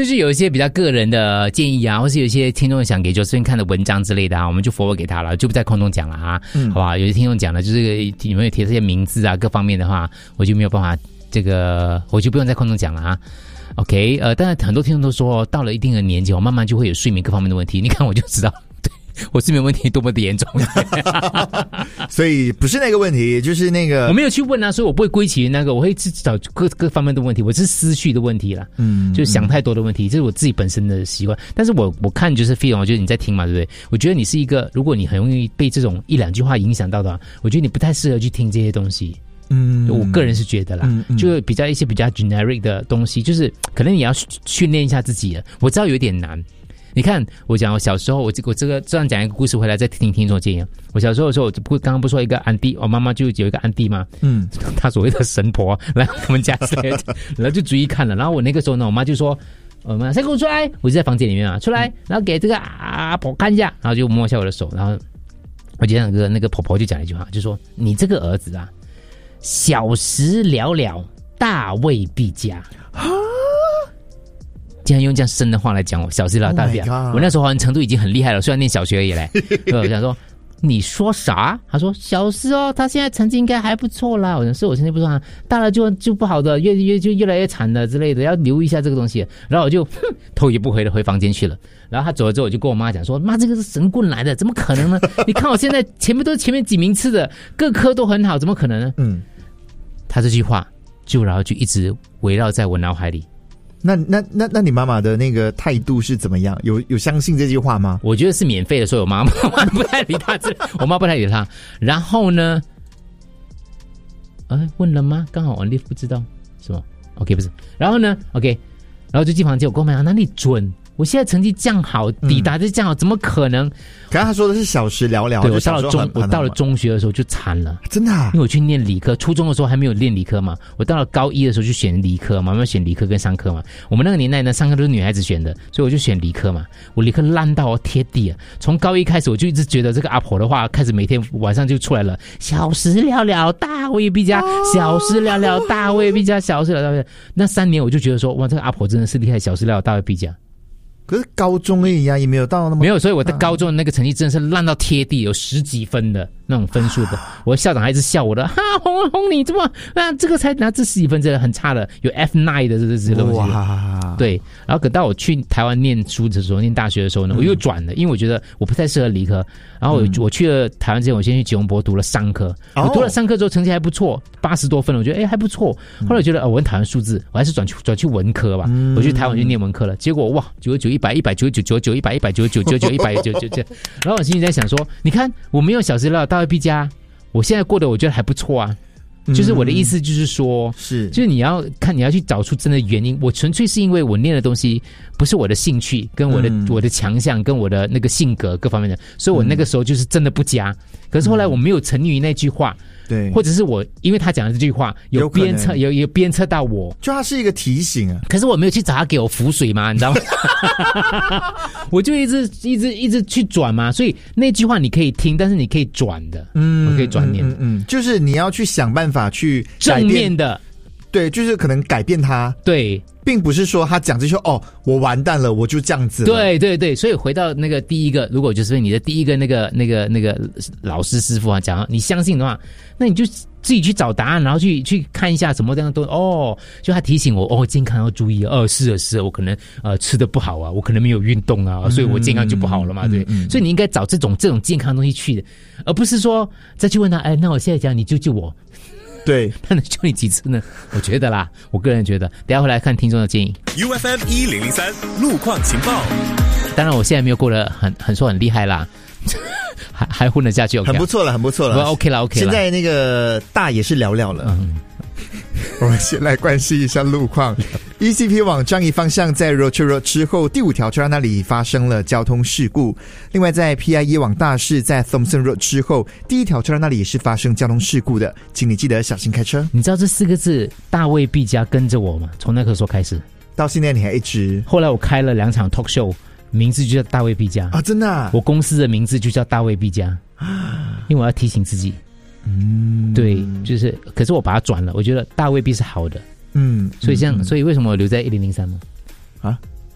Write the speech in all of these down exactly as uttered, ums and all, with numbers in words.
就是有一些比较个人的建议啊，或是有一些听众想给Josephine看的文章之类的啊，我们就 forward 给他了，就不在空中讲了啊，嗯、好吧？有些听众讲了，就是你们有提这些名字啊，各方面的话，我就没有办法，这个我就不用在空中讲了啊。OK， 呃，但是很多听众都说，到了一定的年纪，我慢慢就会有睡眠各方面的问题。你看，我就知道，对我睡眠问题多么的严重。 所以不是那个问题，就是那个我没有去问啊，所以我不会归结于那个，我会去找各各方面的问题，我是思绪的问题啦，嗯，就是想太多的问题，这是我自己本身的习惯。但是我我看就是 feel， 我觉得你在听嘛，对不对？我觉得你是一个，如果你很容易被这种一两句话影响到的话，我觉得你不太适合去听这些东西。嗯，我个人是觉得啦，嗯嗯、就比较一些比较 generic 的东西，就是可能你要训练一下自己了。我知道有点难。你看，我讲我小时候，我这我这个这样讲一个故事回来，再听听众建议。我小时候的时候，我不刚刚不说一个安迪，我妈妈就有一个安迪嘛，嗯，她所谓的神婆来我们家之类的，然后就逐一看了。然后我那个时候呢，我妈就说：“我妈，谁给我出来？”我就在房间里面啊，出来，然后给这个阿婆看一下，然后就摸一下我的手，然后我记得那个那个婆婆就讲了一句话，就说：“你这个儿子啊。”小时了了，大未必佳。啊！竟然用这样深的话来讲我，小时了了，大未必佳。我那时候好像程度已经很厉害了，虽然念小学而已嘞。我想说，你说啥？他说小时哦，他现在成绩应该还不错啦。我说是我成绩不错啊，大了就就不好的，越越就越来越惨的之类的，要留意一下这个东西。然后我就哼头也不回的回房间去了。然后他走了之后，我就跟我妈讲说：“妈，这个是神棍来的，怎么可能呢？你看我现在前面都是前面几名次的，各科都很好，怎么可能呢？”嗯。他这句话就然后就一直围绕在我脑海里。 那那那那你妈妈的那个态度是怎么样？有有相信这句话吗？ 我觉得是免费的，所以我妈妈不太理他，我妈不太理他。然后呢，呃，问了吗？刚好王丽不知道是吗 ？OK， 不是。然后呢 ，OK， 然后就进房间，我跟我妈讲哪里准？我现在成绩这样好，抵达就这样好，怎么可能？ 刚刚他说的是小时了了， 对，我到了中，我到了中学的时候就惨了， 真的、啊， 因为我去念理科，初中的时候还没有练理科嘛，我到了高一的时候就选理科嘛，我们要选理科跟商科嘛。我们那个年代呢，商科都是女孩子选的，所以我就选理科嘛。我理科烂到贴地啊！从高一开始，我就一直觉得这个阿婆的话，开始每天晚上就出来了。小时了了，大未必佳；小时了了，大未必佳；小时了了。那三年我就觉得说，哇，这个阿婆真的是厉害，小时了了，大未必佳。 可是高中而已啊，也没有到那么没有，所以我在高中的那个成绩真的是烂到贴地，有十几分的那种分数的。我校长还一直笑我的，哈轰轰你这么啊，这个才拿这十几分，真的很差的，有 F 九 的这这些东西。哇，对。然后等到我去台湾念书的时候，念大学的时候呢，我又转了，因为我觉得我不太适合理科。然后我、嗯、我去了台湾之前，我先去吉隆坡读了商科。哦、我读了商科之后，成绩还不错，八十多分，我觉得哎还不错。后来我觉得哦，我很讨厌数字，我还是转去转去文科吧。嗯、我去台湾去念文科了，结果哇，九十九、一百、一百九十九、九十九、一百、一百九十九、九十九、一百九十九，然后我心里在想说，你看我没有小时了，大未必佳，我现在过得我觉得还不错啊。就是我的意思，就是说，是，就是你要看，你要去找出真的原因。我纯粹是因为我念的东西不是我的兴趣，跟我的、嗯、我的强项，跟我的那个性格各方面的，所以我那个时候就是真的不佳。可是后来我没有沉溺于那句话，对，或者是我因为他讲的这句话有鞭策，有有鞭策到我， 就它是一个提醒啊。 可是我没有去找他给我浮水嘛，你知道吗？我就一直一直一直去转嘛，所以那句话你可以听，但是你可以转的，嗯，我可以转念的， 嗯嗯，就是你要去想办法去正面的。 对，就是可能改变他， 对， 并不是说他讲这些哦，我完蛋了，我就这样子了。 对对对，所以回到那个第一个，如果就是你的第一个那个那个那个老师师傅啊讲，你相信的话，那你就自己去找答案，然后去去看一下什么这样都哦，就他提醒我哦，健康要注意哦，是的是的，我可能呃吃的不好啊，我可能没有运动啊，所以我健康就不好了嘛，对，嗯嗯、所以你应该找这种这种健康的东西去的，而不是说再去问他，哎，那我现在讲你救救我。 对， 他能救你几次呢？我觉得啦，我个人觉得，等一下回来看听众的建议。 U F M 一零零三路况情报。 当然，我现在没有过得很很说很厉害啦，还还混得下去 ，OK， 很不错了，很不错了 ，OK 了 ，OK 了。 现在那个大也是聊聊了。嗯我们先来关心一下路况。E C P 往樟宜方向在 Rochor Road 之后第五条车道那里发生了交通事故。另外在 P I E 往大市在 Thomson Road 之后第一条车道那里也是发生交通事故的，请你记得小心开车。 你知道这四个字大未必佳跟着我吗？从那个时候开始到现在你还一直。 后来我开了两场 talk show， 名字就叫大未必佳啊，真的、啊？ 我公司的名字就叫大未必佳，因为我要提醒自己。嗯，对，就是，可是我把它转了，我觉得大未必是好的，嗯，所以这样，嗯、所以为什么我留在一零零三吗？ 啊，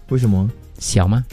为什么？ 小吗？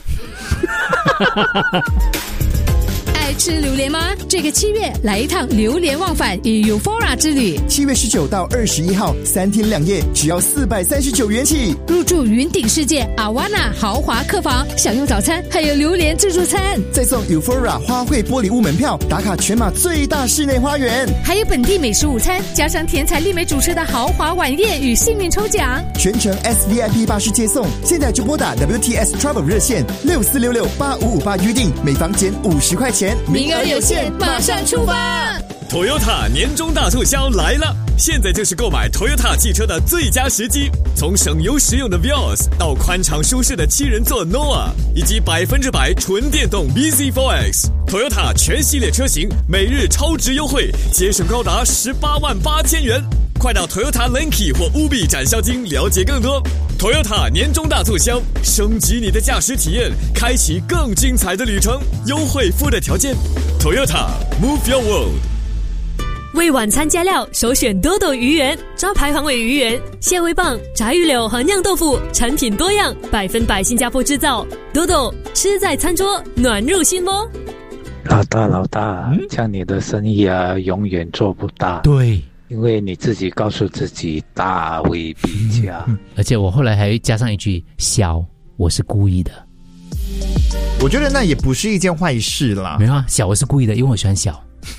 爱吃榴莲吗？这个七月来一趟榴莲忘返与 Euphoria 之旅。 七月十九到二十一号，三天两夜，只要四百三十九元起。 入住云顶世界阿瓦纳豪华客房，享用早餐，还有榴莲自助餐， 再送 Euphoria 花卉玻璃屋门票，打卡全马最大室内花园， 还有本地美食午餐，加上甜彩丽美主持的豪华晚宴与幸运抽奖， 全程 S V I P 巴士接送。现在就拨打 W T S Travel 热线六四六六八五五八预定，每房减五十块钱。 名额有限，马上出发 ！Toyota 年终大促销来了！现在就是购买 Toyota 汽车的最佳时机。从省油实用的 Vios 到宽敞舒适的七人座 Noah， 以及百分之百纯电动 B Z 四 X，Toyota 全系列车型每日超值优惠，节省高达十八万八千元。快到 Toyota Lenki 或 Ubi 展销金了解更多。Toyota 年终大促销，升级你的驾驶体验，开启更精彩的旅程。优惠附带条件 ，Toyota Move Your World。 为晚餐加料，首选多多鱼圆，招牌黄尾鱼圆、蟹味棒、炸鱼柳和酿豆腐，产品多样，百分百新加坡制造。多多吃在餐桌，暖入心窝。 老大，老大，嗯、这样你的生意啊，永远做不大。 对。 因为你自己告诉自己大未必佳、嗯、 而且我后来还加上一句小，我是故意的。 我觉得那也不是一件坏事啦。 没有啊，小我是故意的，因为我喜欢小。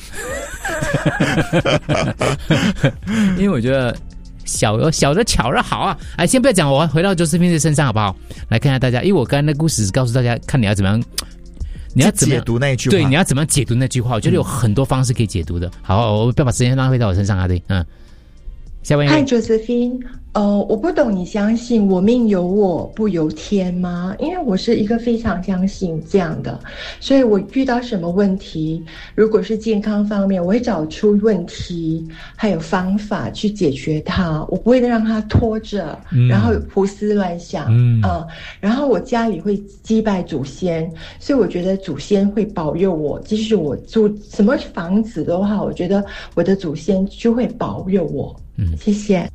因为我觉得小小的巧儿好啊。哎，先不要讲，我回到周世斌的身上好不好？来看一下大家，因为我刚才那故事告诉大家，看你要怎么样。你要怎么解读那一句话？ 对，你要怎么样解读那句话？我觉得有很多方式可以解读的。好，我不要把时间浪费到我身上啊！对，嗯。下位。 嗨，Josephine，呃，我不懂你相信我命由我不由天吗？因为我是一个非常相信这样的，所以我遇到什么问题，如果是健康方面，我会找出问题还有方法去解决它，我不会让它拖着，嗯、然后胡思乱想，嗯、呃，然后我家里会祭拜祖先，所以我觉得祖先会保佑我，即使我住什么房子的话，我觉得我的祖先就会保佑我。嗯，谢谢。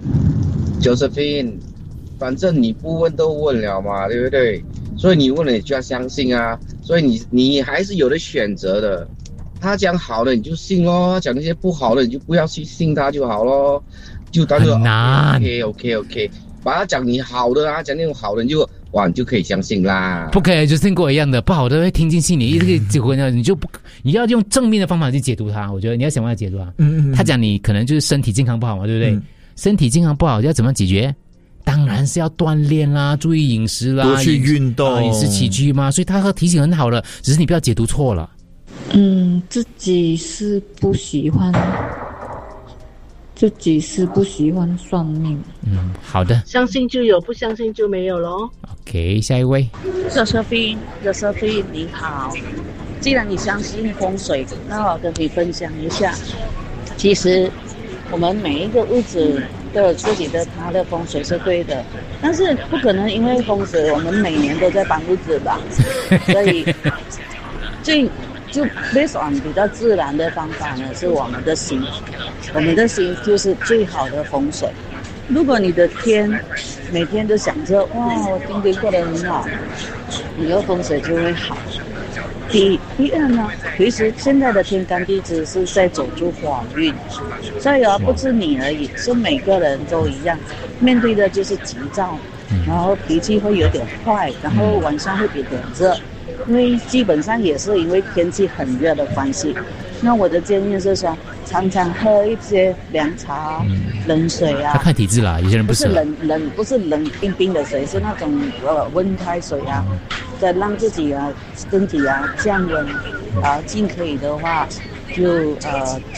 Josephine， 反正你不问都问了嘛，对不对？所以你问了，你就要相信啊。所以你你还是有的选择的。他讲好的你就信咯，讲那些不好的你就不要去信他就好咯。就当做 OK OK OK， 把他讲你好的啊，讲那种好的你就哇，你就可以相信啦。 不可以，就跟我一样的，不好的会听进心里，一直结婚你就不，你要用正面的方法去解读它。我觉得你要想办法解读啊。嗯嗯。他讲你可能就是身体健康不好嘛，对不对？嗯、身体健康不好要怎么解决？当然是要锻炼啦，注意饮食啦， 多去运动， 饮食起居嘛。所以他的提醒很好了，只是你不要解读错了。 嗯，自己是不喜欢。自己是不喜欢算命。 嗯，好的。 相信就有，不相信就没有咯。 OK， 下一位。 热瑟菲，热瑟菲你好。既然你相信风水，那我跟你分享一下。其实我们每一个屋子都有自己的它的风水是对的，但是不可能因为风水我们每年都在搬屋子吧。所以最就 based on 比较自然的方法呢，是我们的心，我们的心就是最好的风水。如果你的天每天都想着哇，我今天过得很好，你的风水就会好。第第二呢，其实现在的天干地支是在走出好运，所以啊，不是你而已，是每个人都一样，面对的就是急躁，然后脾气会有点坏，然后晚上会有点热。因为基本上也是因为天气很热的关系，那我的建议是说，常常喝一些凉茶、嗯、冷水啊。 他看体质啦，有些人不是冷冷，不是冷冰冰的水，是那种呃温开水啊，再让自己啊身体啊降温，啊尽可以的话就呃